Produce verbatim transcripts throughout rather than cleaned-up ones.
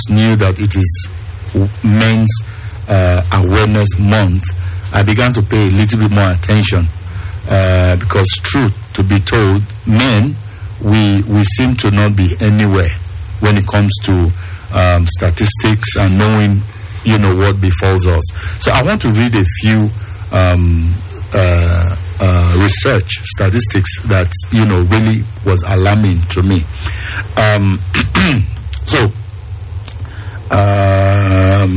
knew that it is Men's uh, Awareness Month, I began to pay a little bit more attention uh, because, truth to be told, men, we we seem to not be anywhere when it comes to um, statistics and knowing, you know, what befalls us. So I want to read a few um, uh, uh, research statistics that, you know, really was alarming to me. Um, so. Um,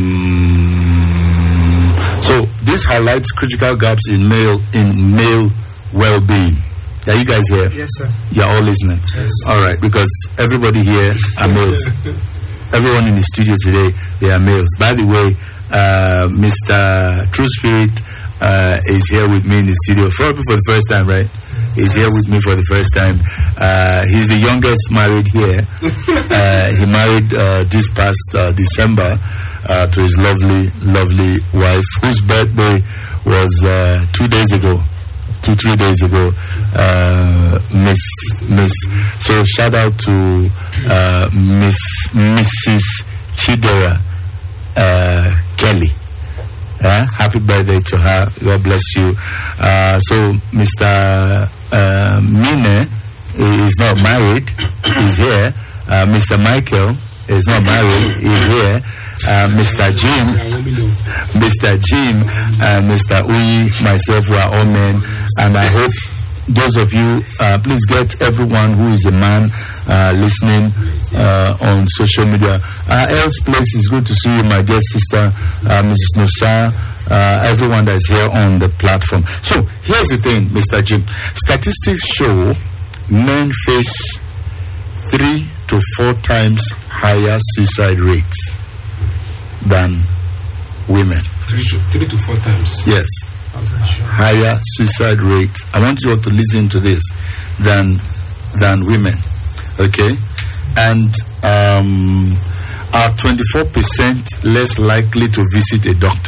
so this highlights critical gaps in male in male well-being. Are you guys here? Yes, sir. You're all listening? Yes. All right, because everybody here are males. Everyone in the studio today, they are males. By the way, uh, Mister True Spirit uh, is here with me in the studio for, for the first time, right? He's here with me for the first time. Uh, he's the youngest married here. Uh, he married uh, this past uh, December uh, to his lovely, lovely wife, whose birthday was uh, two days ago, two, three days ago. Uh, Miss, Miss. So shout out to uh, Miss Missus Chidera uh, Kelly. Uh, happy birthday to her. God bless you. Uh, so Mister Uh, Mine is not married. He's here. Uh, Mister Michael is not married. He's here. Uh, Mister Jim, Mister Jim, and Mister Uyi, myself, we are all men. And I hope those of you, uh, please get everyone who is a man uh, listening uh, on social media. Uh, Elf's Place, is good to see you, my dear sister, uh, Missus Nosa. Uh, everyone that's here on the platform. So here's the thing, Mister Jim. Statistics show men face three to four times higher suicide rates than women. Three to, three to four times. Yes. Higher suicide rate. I want you all to listen to this than than women. Okay? And um, are twenty-four percent less likely to visit a doctor.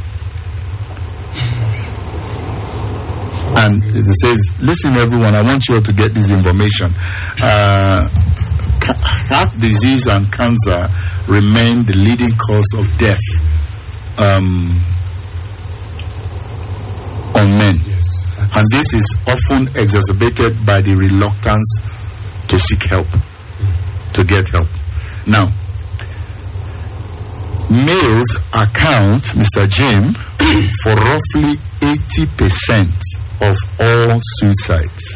And it says, listen, everyone, I want you all to get this information. Uh, ca- heart disease and cancer remain the leading cause of death um, on men. Yes, and this is often exacerbated by the reluctance to seek help, to get help. Now, males account, Mister Jim, for roughly eighty percent of all suicides.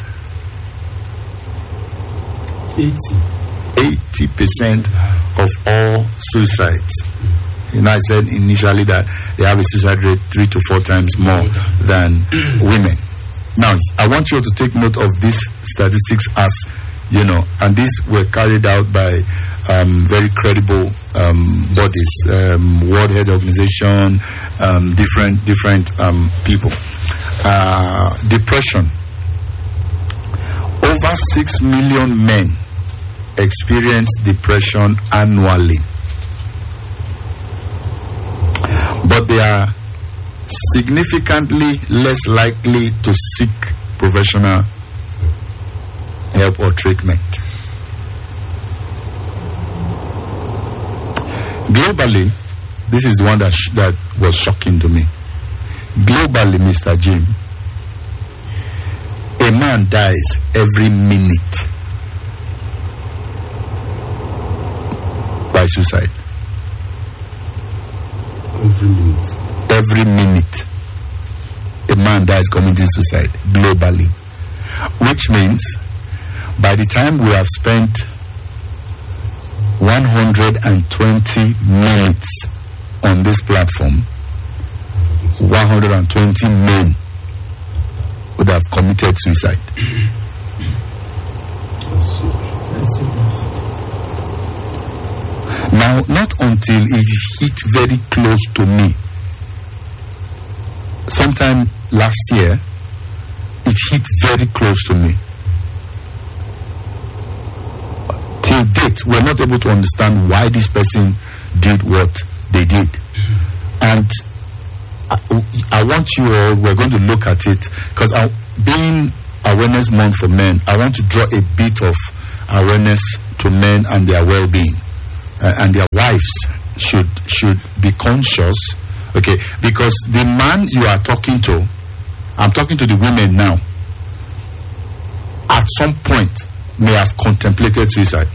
eighty. eighty percent of all suicides. You know, I said initially that they have a suicide rate three to four times more than women. Now, I want you to take note of these statistics as, you know, and these were carried out by um, very credible um, bodies, um, World Health Organization, um, different different um, people. Uh, depression. Over six million men experience depression annually, but they are significantly less likely to seek professional help or treatment. Globally, this is the one that sh- that was shocking to me. Globally, Mister Jim, a man dies every minute by suicide. Every minute. Every minute, a man dies committing suicide globally. Which means, by the time we have spent one hundred twenty minutes on this platform, one hundred twenty men would have committed suicide. Now, not until it hit very close to me, sometime last year, it hit very close to me. Till date, we're not able to understand why this person did what they did. And I, I want you all, we're going to look at it, because being Awareness Month for Men, I want to draw a bit of awareness to men and their well-being uh, and their wives should should be conscious, okay, because the man you are talking to, I'm talking to the women now, at some point may have contemplated suicide.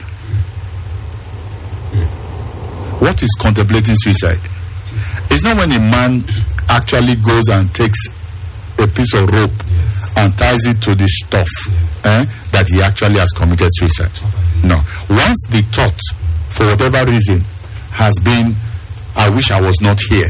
What is contemplating suicide? It's not when a man actually goes and takes a piece of rope, yes, and ties it to the stuff, yes, eh, that he actually has committed suicide. No. Once the thought, for whatever reason, has been, I wish I was not here.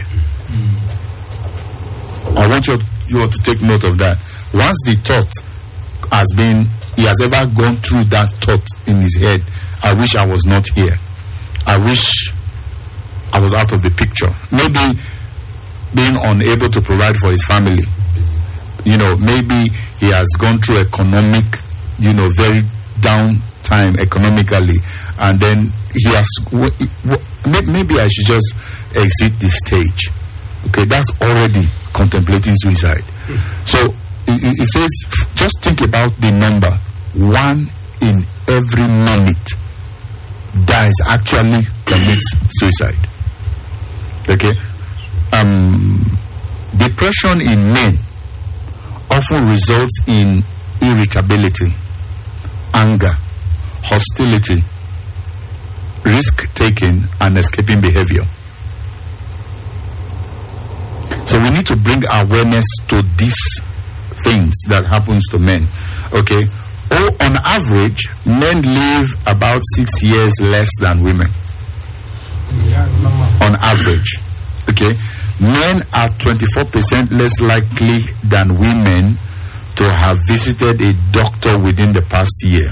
Mm. I want you, you to take note of that. Once the thought has been, he has ever gone through that thought in his head, I wish I was not here. I wish I was out of the picture. Maybe being unable to provide for his family. You know, maybe he has gone through economic, you know, very down time economically, and then he has, maybe I should just exit the stage. Okay, that's already contemplating suicide. So it says, just think about the number. One in every minute dies, actually commits suicide. Okay, um, depression in men often results in irritability, anger, hostility, risk-taking, and escaping behavior. So we need to bring awareness to these things that happens to men. Okay, oh, on average, men live about six years less than women. Yeah, on average. Okay, men are twenty-four percent less likely than women to have visited a doctor within the past year.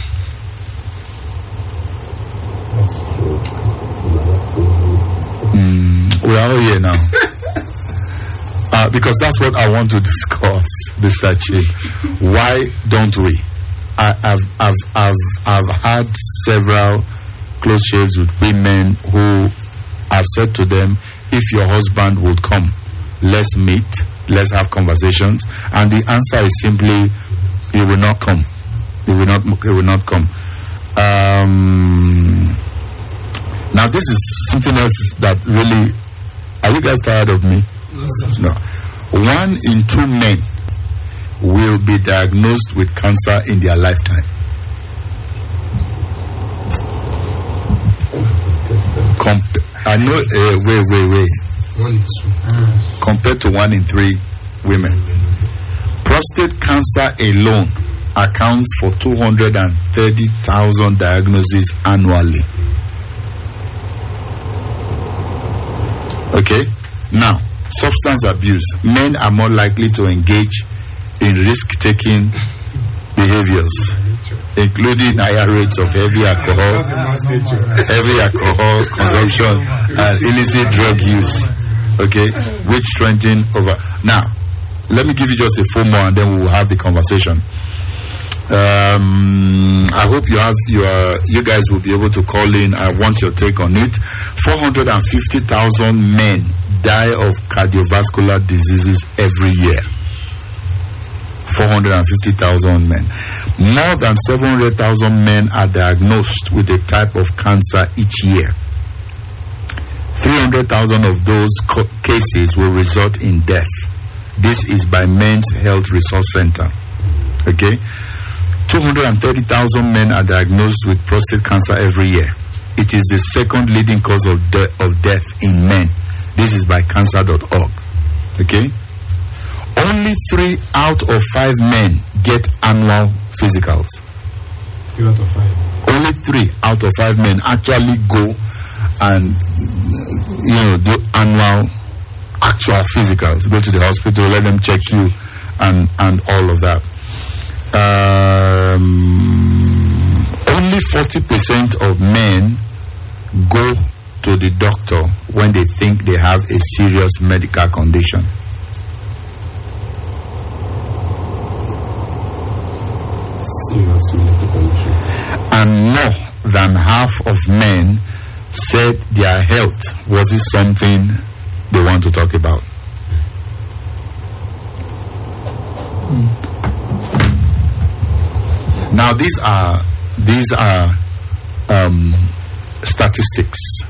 Mm, we are all here now. uh, because that's what I want to discuss, Mister Chi. Why don't we? I, I've, I've, I've, I've had several close shaves with women who I've said to them, if your husband would come, let's meet, let's have conversations, and the answer is simply, he will not come. He will not. He will not come. Um, now, this is something else that really. Are you guys tired of me? No. One in two men will be diagnosed with cancer in their lifetime. Comp- I know. Uh, wait, wait, wait. One in two. Mm. Compared to one in three women. Prostate cancer alone accounts for two hundred thirty thousand diagnoses annually. Okay? Now, substance abuse. Men are more likely to engage in risk-taking behaviors, including higher rates of heavy alcohol, heavy alcohol consumption, and illicit drug use. Okay, which strengthen over. Now, let me give you just a few more, and then we will have the conversation. Um, I hope you have your. You guys will be able to call in. I want your take on it. Four hundred and fifty thousand men die of cardiovascular diseases every year. Four hundred and fifty thousand men. More than seven hundred thousand men are diagnosed with a type of cancer each year. three hundred thousand of those co- cases will result in death. This is by Men's Health Resource Center. Okay? two hundred thirty thousand men are diagnosed with prostate cancer every year. It is the second leading cause of, de- of death in men. This is by cancer dot org. Okay? Only three out of five men get annual physicals. Three out of five. Only three out of five men actually go and, you know, do annual actual physicals. Go to the hospital, let them check you, and and all of that. Um, only forty percent of men go to the doctor when they think they have a serious medical condition. Serious medical condition. And more than half of men said their health wasn't something they want to talk about. Mm. Now these are these are um, statistics